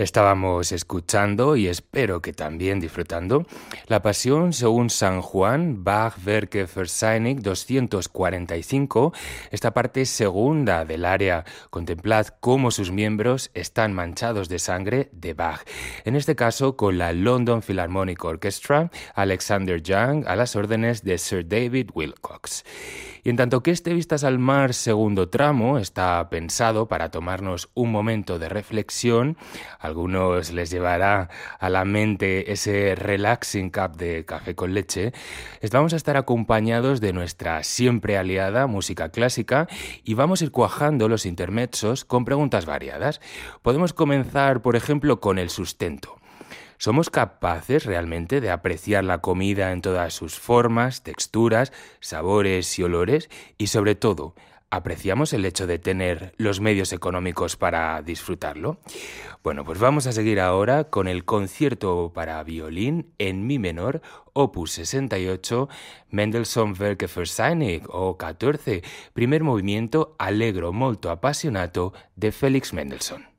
Estábamos escuchando y espero que también disfrutando la Pasión según San Juan, Bach Werke Verseinig 245, esta parte segunda del área. Contemplad cómo sus miembros están manchados de sangre de Bach. En este caso con la London Philharmonic Orchestra, Alexander Young a las órdenes de Sir David Wilcox. Y en tanto que este Vistas al Mar segundo tramo está pensado para tomarnos un momento de reflexión, a algunos les llevará a la mente ese relaxing cup de café con leche, vamos a estar acompañados de nuestra siempre aliada música clásica y vamos a ir cuajando los intermezzos con preguntas variadas. Podemos comenzar, por ejemplo, con el sustento. ¿Somos capaces realmente de apreciar la comida en todas sus formas, texturas, sabores y olores? Y sobre todo, ¿apreciamos el hecho de tener los medios económicos para disfrutarlo? Bueno, pues vamos a seguir ahora con el concierto para violín en mi menor, opus 68, Mendelssohn Werke Verseinig o 14, primer movimiento allegro molto appassionato de Félix Mendelssohn.